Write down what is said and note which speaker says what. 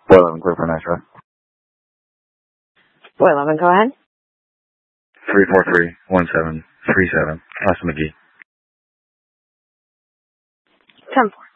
Speaker 1: Boy 11, clear for a nice ride.
Speaker 2: Boy 11, go ahead.
Speaker 1: 343-1737, Austin McGee.
Speaker 2: 10-4.